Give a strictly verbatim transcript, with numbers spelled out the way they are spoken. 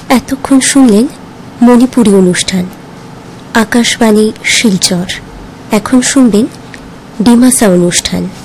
এতক্ষণ শুনলেন মণিপুরী অনুষ্ঠান আকাশবাণী শিলচর। এখন শুনবেন ডিমাসা অনুষ্ঠান।